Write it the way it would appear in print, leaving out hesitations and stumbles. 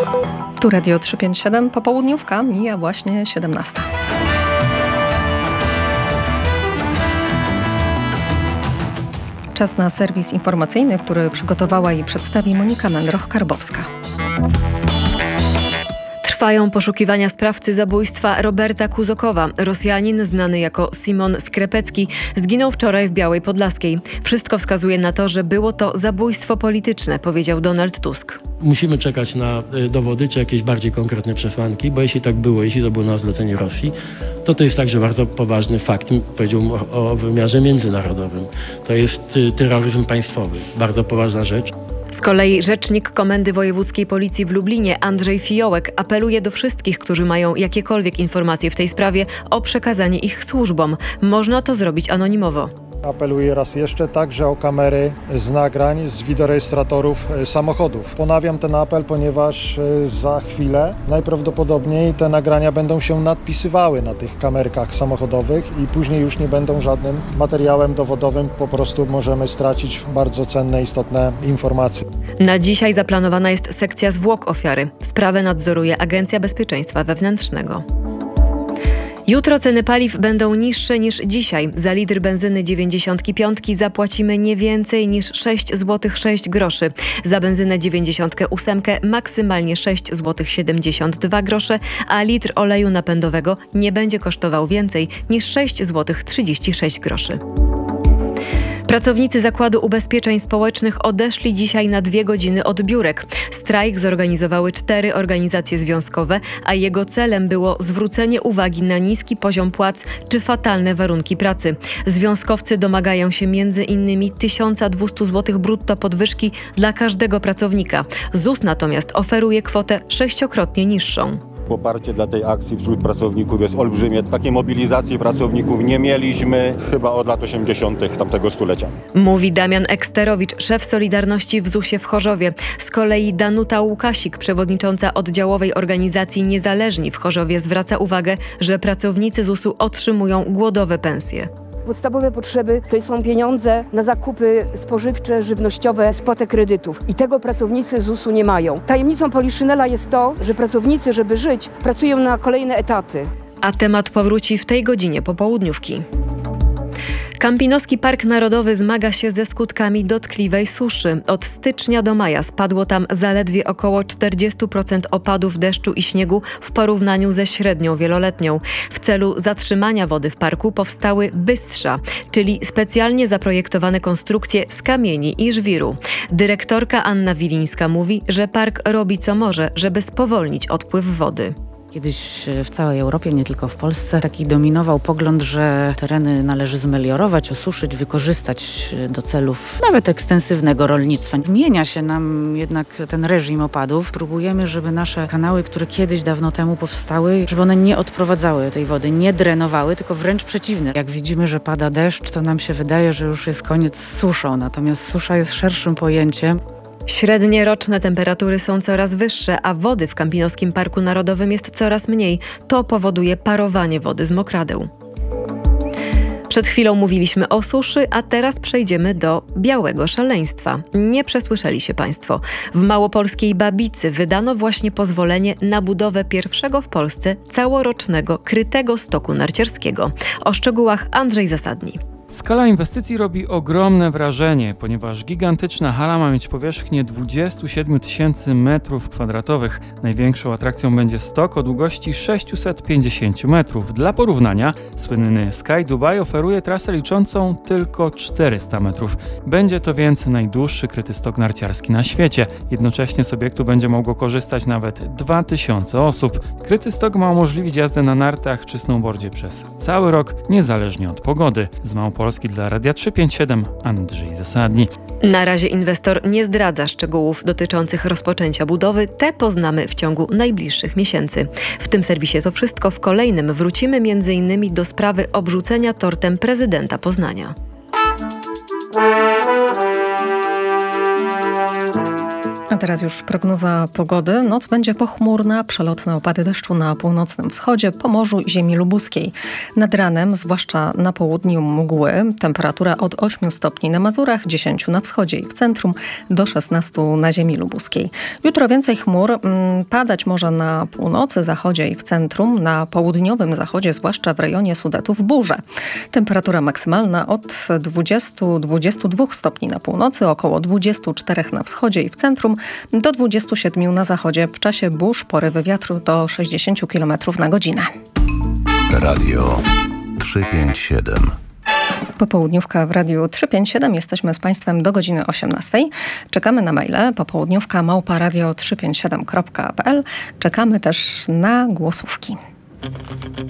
Tu Radio 357, popołudniówka, mija właśnie 17. Czas na serwis informacyjny, który przygotowała i przedstawi Monika Mendroch-Karbowska. Trwają poszukiwania sprawcy zabójstwa Roberta Kuzokowa. Rosjanin znany jako Simon Skrepecki zginął wczoraj w Białej Podlaskiej. Wszystko wskazuje na to, że było to zabójstwo polityczne, powiedział Donald Tusk. Musimy czekać na dowody czy jakieś bardziej konkretne przesłanki, bo jeśli tak było, jeśli to było na zlecenie Rosji, to jest także bardzo poważny fakt. Powiedziałbym o wymiarze międzynarodowym. To jest terroryzm państwowy, bardzo poważna rzecz. Z kolei rzecznik Komendy Wojewódzkiej Policji w Lublinie Andrzej Fiołek apeluje do wszystkich, którzy mają jakiekolwiek informacje w tej sprawie, o przekazanie ich służbom. Można to zrobić anonimowo. Apeluję raz jeszcze także o kamery z nagrań, z wideorejestratorów samochodów. Ponawiam ten apel, ponieważ za chwilę najprawdopodobniej te nagrania będą się nadpisywały na tych kamerkach samochodowych i później już nie będą żadnym materiałem dowodowym. Po prostu możemy stracić bardzo cenne, istotne informacje. Na dzisiaj zaplanowana jest sekcja zwłok ofiary. Sprawę nadzoruje Agencja Bezpieczeństwa Wewnętrznego. Jutro ceny paliw będą niższe niż dzisiaj. Za litr benzyny 95 zapłacimy nie więcej niż 6 zł 6 groszy. Za benzynę 98 maksymalnie 6 zł 72 grosze, a litr oleju napędowego nie będzie kosztował więcej niż 6 zł 36 groszy. Pracownicy Zakładu Ubezpieczeń Społecznych odeszli dzisiaj na 2 godziny od biurek. Strajk zorganizowały 4 organizacje związkowe, a jego celem było zwrócenie uwagi na niski poziom płac czy fatalne warunki pracy. Związkowcy domagają się m.in. 1200 zł brutto podwyżki dla każdego pracownika. ZUS natomiast oferuje kwotę 6-krotnie niższą. Poparcie dla tej akcji wśród pracowników jest olbrzymie. Takiej mobilizacji pracowników nie mieliśmy chyba od lat 80. tamtego stulecia. Mówi Damian Eksterowicz, szef Solidarności w ZUS-ie w Chorzowie. Z kolei Danuta Łukasik, przewodnicząca oddziałowej organizacji Niezależni w Chorzowie, zwraca uwagę, że pracownicy ZUS-u otrzymują głodowe pensje. Podstawowe potrzeby to są pieniądze na zakupy spożywcze, żywnościowe, spłatę kredytów. I tego pracownicy ZUS-u nie mają. Tajemnicą Poliszynela jest to, że pracownicy, żeby żyć, pracują na kolejne etaty. A temat powróci w tej godzinie popołudniówki. Kampinoski Park Narodowy zmaga się ze skutkami dotkliwej suszy. Od stycznia do maja spadło tam zaledwie około 40% opadów deszczu i śniegu w porównaniu ze średnią wieloletnią. W celu zatrzymania wody w parku powstały bystrza, czyli specjalnie zaprojektowane konstrukcje z kamieni i żwiru. Dyrektorka Anna Wilińska mówi, że park robi co może, żeby spowolnić odpływ wody. Kiedyś w całej Europie, nie tylko w Polsce, taki dominował pogląd, że tereny należy zmeliorować, osuszyć, wykorzystać do celów nawet ekstensywnego rolnictwa. Zmienia się nam jednak ten reżim opadów. Próbujemy, żeby nasze kanały, które kiedyś dawno temu powstały, żeby one nie odprowadzały tej wody, nie drenowały, tylko wręcz przeciwnie. Jak widzimy, że pada deszcz, to nam się wydaje, że już jest koniec z suszą, natomiast susza jest szerszym pojęciem. Średnie roczne temperatury są coraz wyższe, a wody w Kampinoskim Parku Narodowym jest coraz mniej. To powoduje parowanie wody z mokradeł. Przed chwilą mówiliśmy o suszy, a teraz przejdziemy do białego szaleństwa. Nie przesłyszeli się Państwo. W małopolskiej Babicy wydano właśnie pozwolenie na budowę pierwszego w Polsce całorocznego krytego stoku narciarskiego. O szczegółach Andrzej Zasadni. Skala inwestycji robi ogromne wrażenie, ponieważ gigantyczna hala ma mieć powierzchnię 27 000 m2. Największą atrakcją będzie stok o długości 650 metrów. Dla porównania, słynny Sky Dubai oferuje trasę liczącą tylko 400 metrów. Będzie to więc najdłuższy kryty stok narciarski na świecie. Jednocześnie z obiektu będzie mogło korzystać nawet 2000 osób. Kryty stok ma umożliwić jazdę na nartach czy snowboardzie przez cały rok, niezależnie od pogody. Z Małopolski dla Radia 357 Andrzej Zasadni. Na razie inwestor nie zdradza szczegółów dotyczących rozpoczęcia budowy. Te poznamy w ciągu najbliższych miesięcy. W tym serwisie to wszystko. W kolejnym wrócimy m.in. do sprawy obrzucenia tortem prezydenta Poznania. A teraz już prognoza pogody. Noc będzie pochmurna, przelotne opady deszczu na północnym wschodzie, Pomorzu i ziemi lubuskiej. Nad ranem, zwłaszcza na południu, mgły. Temperatura od 8 stopni na Mazurach, 10 na wschodzie i w centrum, do 16 na ziemi lubuskiej. Jutro więcej chmur, padać może na północy, zachodzie i w centrum. Na południowym zachodzie, zwłaszcza w rejonie Sudetów, burze. Temperatura maksymalna od 20-22 stopni na północy, około 24 na wschodzie i w centrum, do 27 na zachodzie. W czasie burz porywy wiatru do 60 km na godzinę. Radio 357. Popołudniówka w Radiu 357. Jesteśmy z Państwem do godziny 18. Czekamy na maile popołudniówka@radio357.pl. Czekamy też na głosówki.